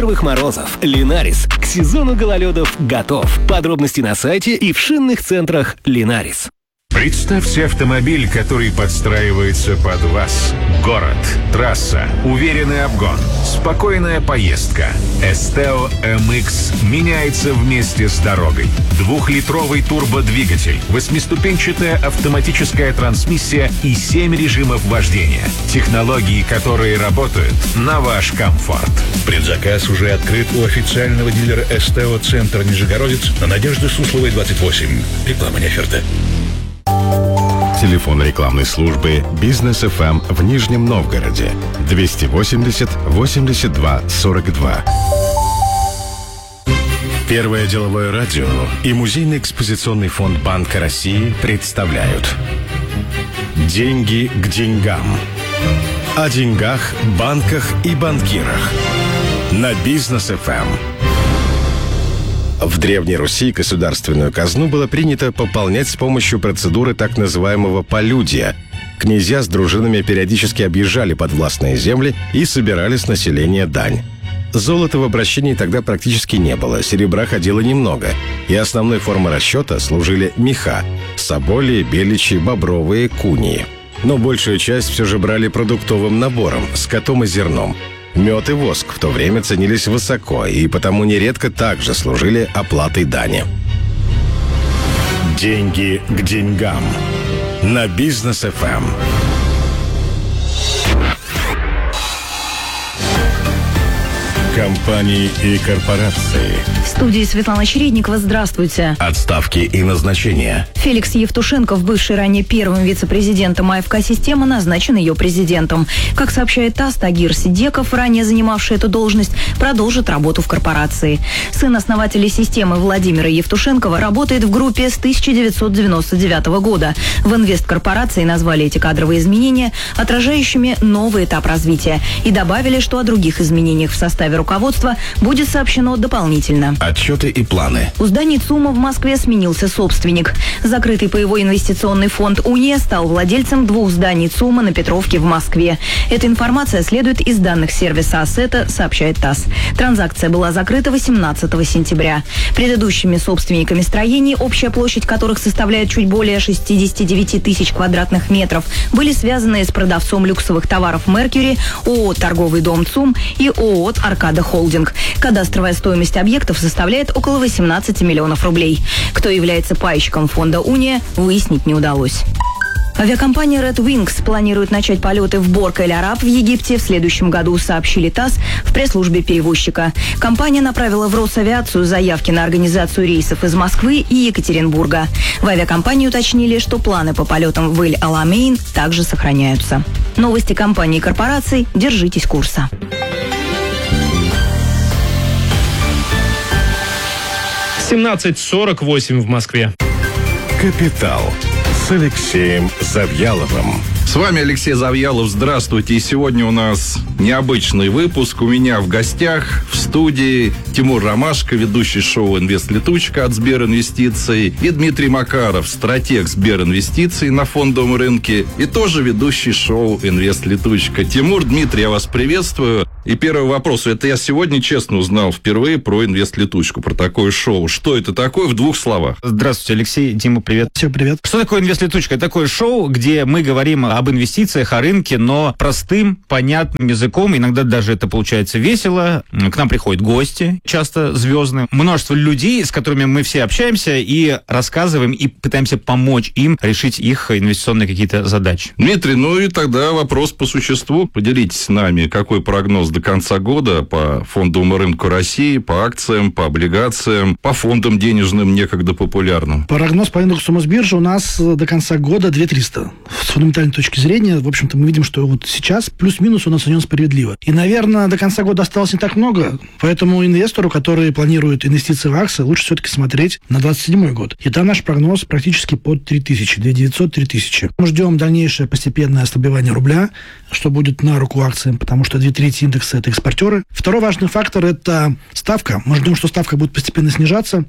первых морозов. Линарис к сезону гололедов готов. Подробности на сайте и в шинных центрах Линарис. Представьте автомобиль, который подстраивается под вас. Город, трасса, уверенный обгон, спокойная поездка. Esteo MX меняется вместе с дорогой. 2-литровый турбодвигатель, 8-ступенчатая автоматическая трансмиссия и 7 режимов вождения. Технологии, которые работают на ваш комфорт. Предзаказ уже открыт у официального дилера Esteo Центр Нижегородец на Надежды Сусловой, 28. Реклама не оферта. Телефон рекламной службы «Бизнес ФМ» в Нижнем Новгороде 280 82 42. Первое деловое радио и музейный экспозиционный фонд Банка России представляют «Деньги к деньгам». О деньгах, банках и банкирах на «Бизнес ФМ». В Древней Руси государственную казну было принято пополнять с помощью процедуры так называемого полюдия. Князья с дружинами периодически объезжали подвластные земли и собирали с населения дань. Золота в обращении тогда практически не было, серебра ходило немного, и основной формой расчета служили меха – соболи, беличи, бобровые, куньи. Но большую часть все же брали продуктовым набором – скотом и зерном. Мед и воск в то время ценились высоко и потому нередко также служили оплатой дани. Деньги к деньгам на Бизнес ФМ. Компании и корпорации. В студии Светлана Чередникова. Здравствуйте. Отставки и назначения. Феликс Евтушенков, бывший ранее первым вице-президентом АФК-системы, назначен ее президентом. Как сообщает ТАСС, Тагир Сидеков, ранее занимавший эту должность, продолжит работу в корпорации. Сын основателя системы Владимира Евтушенкова работает в группе с 1999 года. В инвесткорпорации назвали эти кадровые изменения отражающими новый этап развития и добавили, что о других изменениях в составе руководства будет сообщено дополнительно. Отчеты и планы. У зданий ЦУМа в Москве сменился собственник. Закрытый паевой инвестиционный фонд «Уния» стал владельцем 2 зданий ЦУМа на Петровке в Москве. Эта информация следует из данных сервиса «Ассета», сообщает ТАСС. Транзакция была закрыта 18 сентября. Предыдущими собственниками строений, общая площадь которых составляет чуть более 69 тысяч квадратных метров, были связаны с продавцом люксовых товаров «Меркьюри», ООО «Торговый дом ЦУМ» и ООО «Аркада Холдинг». Кадастровая стоимость объектов составляет около 18 миллионов рублей. Кто является пайщиком фонда «Уния», выяснить не удалось. Авиакомпания Red Wings планирует начать полеты в Борг-эль-Араб в Египте в следующем году, сообщили ТАСС в пресс-службе перевозчика. Компания направила в Росавиацию заявки на организацию рейсов из Москвы и Екатеринбурга. В авиакомпании уточнили, что планы по полетам в Эль-Аламейн также сохраняются. Новости компаний и корпораций. Держитесь курса. 17:48 в Москве. Капитал с Алексеем Завьяловым. С вами Алексей Завьялов. Здравствуйте. И сегодня у нас необычный выпуск. У меня в гостях в студии Тимур Ромашко, ведущий шоу «Инвест-летучка» от Сберинвестиций, и Дмитрий Макаров, стратег Сберинвестиций на фондовом рынке, и тоже ведущий шоу «Инвест-летучка». Тимур, Дмитрий, я вас приветствую. И первый вопрос. Это я сегодня честно узнал впервые про «Инвест-летучку», про такое шоу. Что это такое в 2 словах? Здравствуйте, Алексей. Дима, привет. Всем привет. Что такое «Инвест-летучка»? Это такое шоу, где мы говорим об инвестициях, о рынке, но простым, понятным языком. Иногда даже это получается весело. К нам приходят гости, часто звездные. Множество людей, с которыми мы все общаемся и рассказываем, и пытаемся помочь им решить их инвестиционные какие-то задачи. Дмитрий, ну и тогда вопрос по существу. Поделитесь с нами, какой прогноз до конца года по фондовому рынку России, по акциям, по облигациям, по фондам денежным, некогда популярным. Прогноз по индексу Мосбиржи у нас до конца года 2300. С фундаментальной точки зрения, в общем-то, мы видим, что вот сейчас плюс-минус у нас оценен справедливо. И, наверное, до конца года осталось не так много, поэтому инвестору, который планирует инвестиции в акции, лучше все-таки смотреть на 27 год. И там наш прогноз практически под 3000, 2900-3000. Мы ждем дальнейшее постепенное ослабевание рубля, что будет на руку акциям, потому что 2/3 индекса – это экспортеры. Второй важный фактор – это ставка. Мы ждем, что ставка будет постепенно снижаться.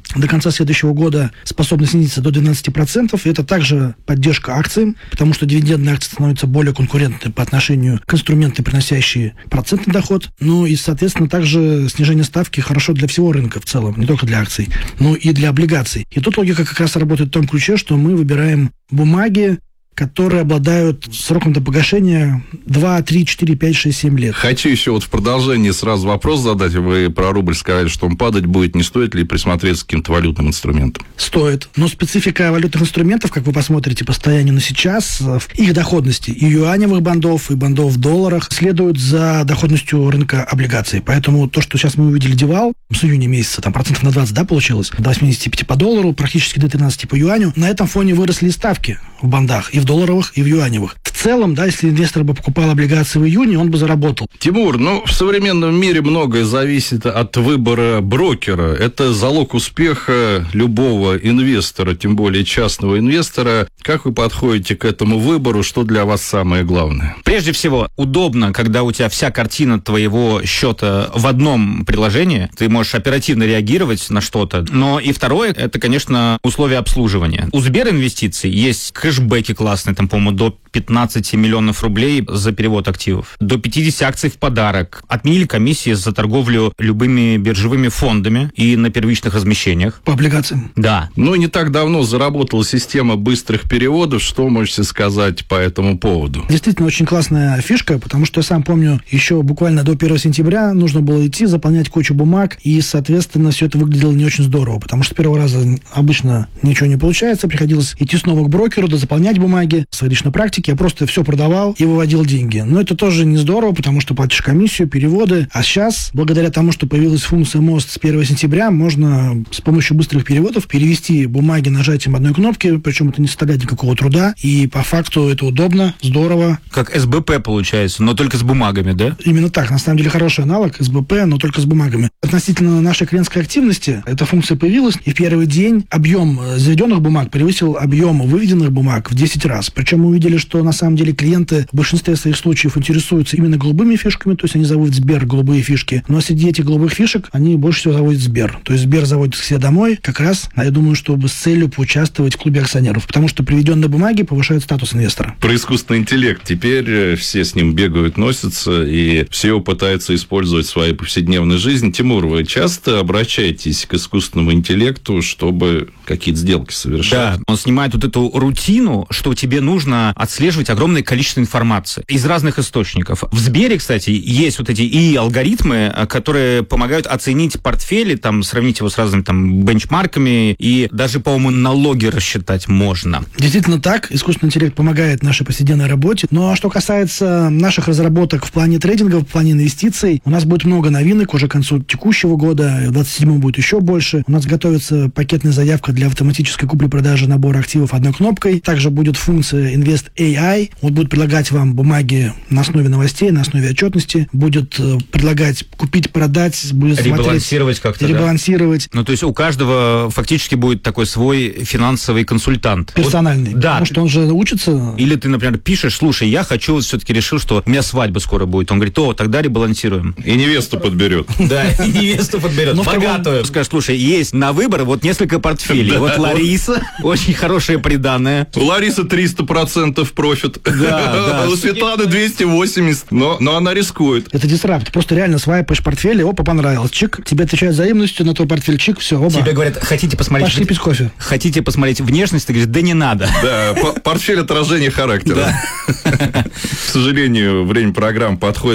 до конца следующего года способна снизиться до 12%. И это также поддержка акциям, потому что дивидендные акции становятся более конкурентны по отношению к инструментам, приносящие процентный доход. Ну и, соответственно, также снижение ставки хорошо для всего рынка в целом, не только для акций, но и для облигаций. И тут логика как раз работает в том ключе, что мы выбираем бумаги, которые обладают сроком до погашения 2, 3, 4, 5, 6, 7 лет. Хочу еще вот в продолжении сразу вопрос задать. Вы про рубль сказали, что он падать будет. Не стоит ли присмотреться к каким-то валютным инструментам? Стоит. Но специфика валютных инструментов, как вы посмотрите по состоянию на сейчас, их доходности и юаневых бандов, и бандов в долларах следуют за доходностью рынка облигаций. Поэтому то, что сейчас мы увидели девал с июня месяца, там процентов на 20, да, получилось, до 85 по доллару, практически до 13 по юаню, на этом фоне выросли и ставки в бандах, и в долларовых, и в юаневых. В целом, да, если инвестор бы покупал облигации в июне, он бы заработал. Тимур, в современном мире многое зависит от выбора брокера. Это залог успеха любого инвестора, тем более частного инвестора. Как вы подходите к этому выбору? Что для вас самое главное? Прежде всего, удобно, когда у тебя вся картина твоего счета в одном приложении. Ты можешь оперативно реагировать на что-то. Но и второе, это, конечно, условия обслуживания. У Сберинвестиций есть кэшбэки классные, там, по-моему, до 15 миллионов рублей за перевод активов. До 50 акций в подарок. Отменили комиссии за торговлю любыми биржевыми фондами и на первичных размещениях. По облигациям? Да. Не так давно заработала система быстрых переводов. Что можете сказать по этому поводу? Действительно, очень классная фишка, потому что я сам помню, еще буквально до 1 сентября нужно было идти, заполнять кучу бумаг, и, соответственно, все это выглядело не очень здорово, потому что с первого раза обычно ничего не получается, приходилось идти снова к брокеру, заполнять бумаги. В своей личной практике я просто все продавал и выводил деньги. Но это тоже не здорово, потому что платишь комиссию, переводы. А сейчас, благодаря тому, что появилась функция МОСТ с 1 сентября, можно с помощью быстрых переводов перевести бумаги нажатием одной кнопки, причем это не составляет никакого труда, и по факту это удобно, здорово. Как СБП получается, но только с бумагами, да? Именно так. На самом деле хороший аналог СБП, но только с бумагами. Относительно нашей клиентской активности эта функция появилась, и в первый день объем заведенных бумаг превысил объем выведенных бумаг в 10 раз. Причем мы увидели, что на самом деле клиенты в большинстве своих случаев интересуются именно голубыми фишками, то есть они заводят Сбер голубые фишки, но среди этих голубых фишек они больше всего заводят Сбер. То есть Сбер заводит к себе домой как раз, я думаю, чтобы с целью поучаствовать в клубе акционеров, потому что приведенные бумаги повышают статус инвестора. Про искусственный интеллект. Теперь все с ним бегают, носятся, и все его пытаются использовать в своей повседневной жизни. Тимур, вы часто обращаетесь к искусственному интеллекту, чтобы какие-то сделки совершать? Да, он снимает вот эту рутину, что тебе нужно отслеживать огромное количество информации из разных источников. В Сбере, кстати, есть вот эти и алгоритмы, которые помогают оценить портфели, там, сравнить его с разными там бенчмарками, и даже, по-моему, налоги рассчитать можно. Действительно так. Искусственный интеллект помогает нашей повседневной работе. Ну, а что касается наших разработок в плане трейдинга, в плане инвестиций, у нас будет много новинок уже к концу текущего года, в 2027 будет еще больше. У нас готовится пакетная заявка для автоматической купли-продажи набора активов одной кнопкой. Также будет функция Invest AI. Он будет предлагать вам бумаги на основе новостей, на основе отчетности. Будет предлагать купить, продать, будет ребалансировать как-то, ребалансировать. Да? Ну, то есть у каждого фактически будет такой свой финансовый консультант. Персональный. Вот, да. Потому что он же учится. Или ты, например, пишешь: слушай, я хочу, все-таки решил, что у меня свадьба скоро будет. Он говорит: тогда ребалансируем. И невесту подберет. Да, и невесту подберет. Богатую. Скажешь: слушай, есть на выбор вот несколько портфелей. Вот Лариса, очень хорошее приданое. У Ларисы 300% профит. Да. У Светланы 280, но она рискует. Это дисрапт. Просто реально свайпаешь портфель, опа, понравилось. Чик, тебе отвечают взаимностью на твой портфель, чик, все, оба. Тебе говорят: хотите посмотреть... Пошли пить кофе. Хотите посмотреть внешность? Ты говоришь: да не надо. Да, портфель отражения характера. К сожалению, время программы подходит